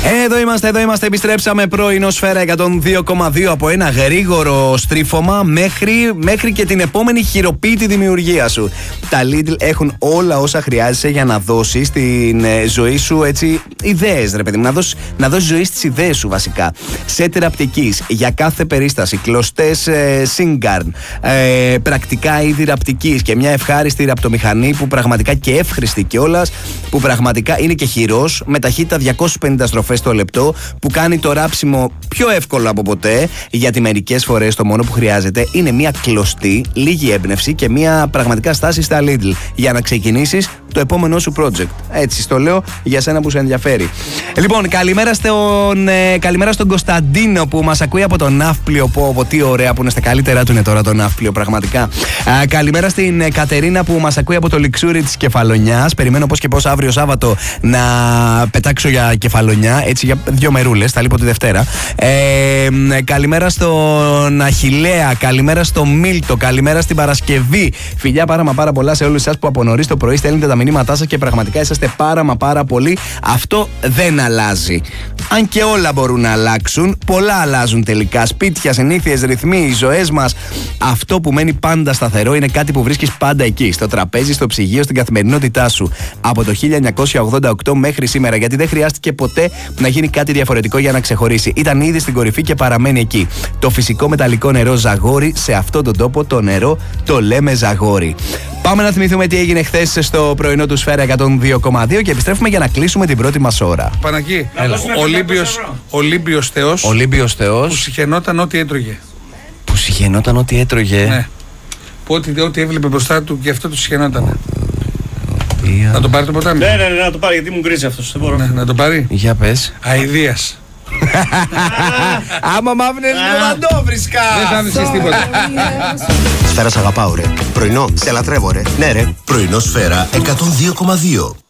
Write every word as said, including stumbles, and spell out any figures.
Εδώ είμαστε, εδώ είμαστε. Επιστρέψαμε πρωινό Σφαίρα εκατόν δύο κόμμα δύο από ένα γρήγορο στρίφωμα μέχρι, μέχρι και την επόμενη χειροποίητη δημιουργία σου. Τα Lidl έχουν όλα όσα χρειάζεσαι για να δώσει στην ζωή σου έτσι ιδέες, ρε παιδί μου. Να δώσει να δώσεις ζωή στις ιδέες σου βασικά. Σετ ραπτικής για κάθε περίσταση, κλωστές ε, Singarn, ε, πρακτικά είδη ραπτικής και μια ευχάριστη ραπτομηχανή που πραγματικά και εύχρηστη κιόλας, που πραγματικά είναι και χειρός με ταχύτητα διακόσιες πενήντα στροφές το λεπτό, που κάνει το ράψιμο πιο εύκολο από ποτέ, γιατί μερικές φορές το μόνο που χρειάζεται είναι μια κλωστή, λίγη έμπνευση και μια πραγματικά στάση στα Lidl για να ξεκινήσεις το επόμενό σου project. Έτσι στο λέω για σένα που σε ενδιαφέρει. Λοιπόν, καλημέρα στον, ε, καλημέρα στον Κωνσταντίνο που μας ακούει από το Ναύπλιο. Πω, πω, τι ωραία που είναι στα καλύτερά του είναι τώρα το Ναύπλιο, πραγματικά. Ε, καλημέρα στην ε, Κατερίνα που μας ακούει από το Λιξούρι της Κεφαλονιάς. Περιμένω πώς και πώς αύριο Σάββατο να πετάξω για Κεφαλονιά, έτσι για δύο μερούλες, θα λείπω τη Δευτέρα. Ε, ε, καλημέρα στον Αχιλλέα, καλημέρα στο Μίλτο, καλημέρα στην Παρασκευή. Φιλιά πάρα μα πάρα πολλά σε όλους εσάς που από νωρίς το πρωί στέλνετε τα μηνύματά σας και πραγματικά είσαστε πάρα μα πάρα πολύ. Αυτό δεν αλλάζει. Αν και όλα μπορούν να αλλάξουν, πολλά αλλάζουν τελικά. Σπίτια, συνήθειες, ρυθμοί, οι ζωές μας. Αυτό που μένει πάντα σταθερό είναι κάτι που βρίσκεις πάντα εκεί, στο τραπέζι, στο ψυγείο, στην καθημερινότητά σου. Από το χίλια εννιακόσια ογδόντα οκτώ μέχρι σήμερα, γιατί δεν χρειάστηκε ποτέ να γίνει κάτι διαφορετικό για να ξεχωρίσει. Ήταν ήδη στην κορυφή και παραμένει εκεί. Το φυσικό μεταλλικό νερό Ζαγόρι, σε αυτόν τον τόπο το νερό το λέμε Ζαγόρι. Πάμε να θυμηθούμε τι έγινε χθες στο πρωινό του Σφαίρα εκατόν δύο κόμμα δύο και επιστρέφουμε για να κλείσουμε την πρώτη μας ώρα. Παναγί, Ολύμπιος, Ολύμπιος Θεός, Ολύμπιος Θεός που συχαινόταν ό,τι έτρωγε. Που συχαινόταν ό,τι έτρωγε. Ναι. Που ό,τι, ό,τι έβλεπε μπροστά του και αυτό του συχαινόταν. Yeah. Να τον πάρει το ποτάμι. Ναι, ναι, ναι, να το πάρει γιατί μου γκρίζει αυτός. Δεν μπορώ. Ναι, να τον πάρει. Για πες. Αηδίας. Άμα μ' άφηνες λίγο να το βρίσκα. Δεν θα άφησες τίποτα. Σφαίρα σ' αγαπάω ρε. Πρωινό, σε λατρεύω ρε. Ναι ρε. Πρωινό Σφαίρα εκατόν δύο κόμμα δύο.